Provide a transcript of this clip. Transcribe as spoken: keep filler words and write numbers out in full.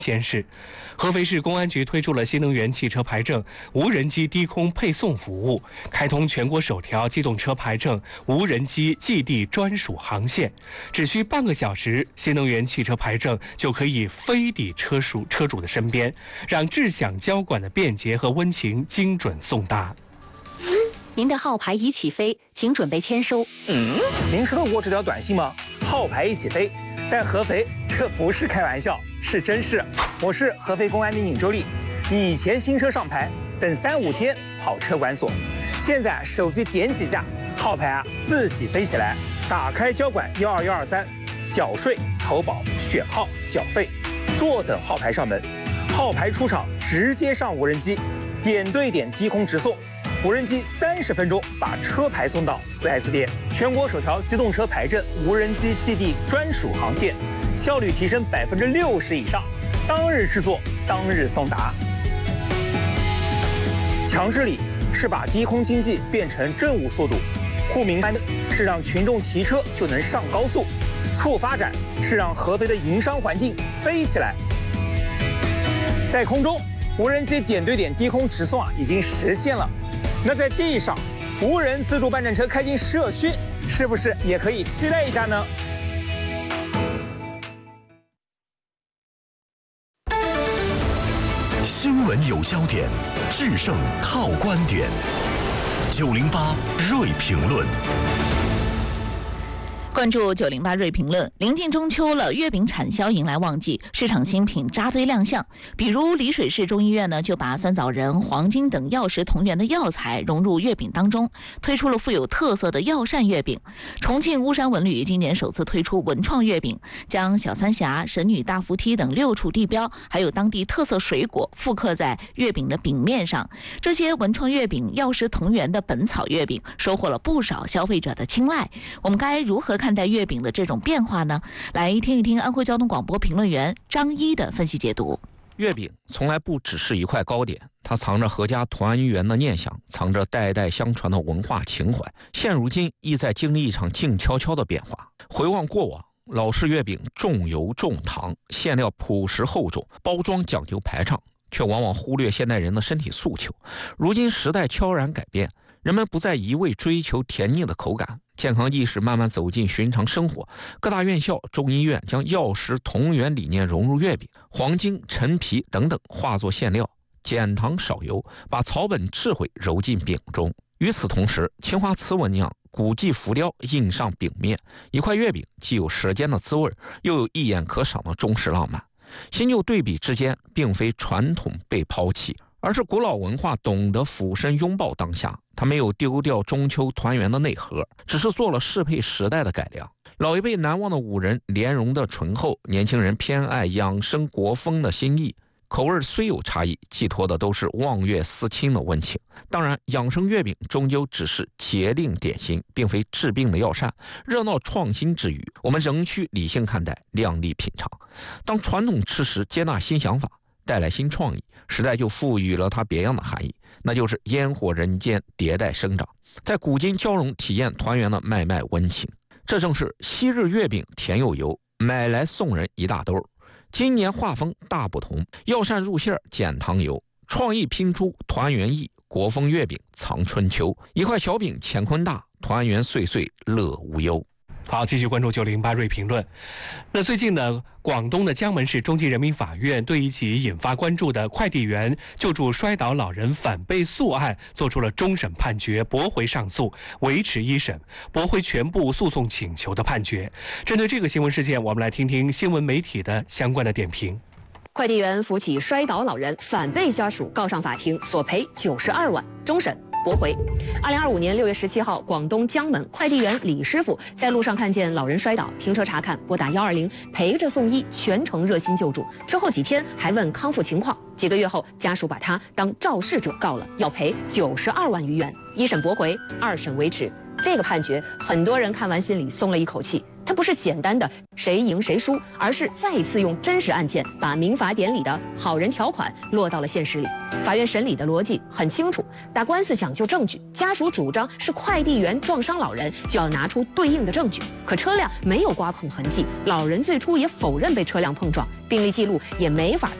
显示，合肥市公安局推出了新能源汽车牌证无人机低空配送服务，开通全国首条机动车牌证无人机寄递专属航线，只需半个小时，新能源汽车牌证就可以飞抵车主车主的身边，让智享交管的便捷和温情精准送达。 您的号牌已起飞，请准备签收。 嗯，您收到过这条短信吗？号牌一起飞，在合肥，这不是开玩笑，是真事。我是合肥公安民警周丽。以前新车上牌等三五天跑车管所，现在手机点几下，号牌啊自己飞起来。打开交管幺二幺二三，缴税、投保、选号、缴费，坐等号牌上门。号牌出厂直接上无人机，点对点低空直送。无人机三十分钟把车牌送到 四 S 店，全国首条机动车牌证无人机寄递专属航线，效率提升百分之六十以上，当日制作，当日送达。强治理是把低空经济变成政务速度，护民安是让群众提车就能上高速，促发展是让合肥的营商环境飞起来。在空中，无人机点对点低空直送啊，已经实现了。那在地上，无人自助办证车开进社区，是不是也可以期待一下呢？ 新闻有焦点，制胜靠观点。九零八锐评论。 关注九零八锐评论，临近中秋了，月饼产销迎来旺季，市场新品扎堆亮相。比如丽水市中医院呢，就把酸枣仁、黄金等药食同源的药材融入月饼当中，推出了富有特色的药膳月饼。重庆巫山文旅今年首次推出文创月饼，将小三峡、神女大扶梯等六处地标，还有当地特色水果复刻在月饼的饼面上。这些文创月饼、药食同源的本草月饼，收获了不少消费者的青睐。我们该如何看待月饼的这种变化呢？来听一听安徽交通广播评论员张一的分析解读。 月饼从来不只是一块糕点，它藏着阖家团圆的念想，藏着代代相传的文化情怀。现如今亦在经历一场静悄悄的变化。回望过往，老式月饼重油重糖，馅料朴实厚重，包装讲究排场，却往往忽略现代人的身体诉求。如今时代悄然改变，人们不再一味追求甜腻的口感，健康意识慢慢走进寻常生活。各大院校、中医院将药食同源理念融入月饼，黄金、陈皮等等化作馅料，减糖少油，把草本智慧揉进饼中。与此同时，青花瓷纹样古迹浮雕印上饼面，一块月饼既有舌尖的滋味，又有一眼可赏的中式浪漫。新旧对比之间，并非传统被抛弃，而是古老文化懂得俯身拥抱当下。它没有丢掉中秋团圆的内核，只是做了适配时代的改良。老一辈难忘的五仁莲蓉的醇厚，年轻人偏爱养生国风的新意。口味虽有差异，寄托的都是望月思亲的温情。当然，养生月饼终究只是节令点心，并非治病的药膳。热闹创新之余，我们仍需理性看待，量力品尝。当传统吃食接纳新想法，带来新创意，时代就赋予了它别样的含义，那就是烟火人间，迭代生长，在古今交融体验团圆的脉脉温情。这正是昔日月饼甜又油，买来送人一大兜。今年画风大不同，药膳入馅减糖油，创意拼出团圆意，国风月饼藏春秋。一块小饼乾坤大，团圆岁岁乐无忧。 好，继续关注九零八锐评论。那最近呢，广东的江门市中级人民法院对一起引发关注的快递员救助摔倒老人反被诉案作出了终审判决，驳回上诉，维持一审，驳回全部诉讼请求的判决。针对这个新闻事件，我们来听听新闻媒体的相关的点评。 快递员扶起摔倒老人，反被家属告上法庭，索赔九十二万，终审驳回。二零二五年六月十七号，广东江门快递员李师傅在路上看见老人摔倒，停车查看，拨打幺二零，陪着送医，全程热心救助。之后几天还问康复情况。几个月后，家属把他当肇事者告了，要赔九十二万余元。一审驳回，二审维持。这个判决，很多人看完心里松了一口气。 它不是简单的谁赢谁输，而是再一次用真实案件把民法典里的好人条款落到了现实里。法院审理的逻辑很清楚，打官司讲究证据，家属主张是快递员撞伤老人，就要拿出对应的证据。可车辆没有刮碰痕迹，老人最初也否认被车辆碰撞，病历记录也没法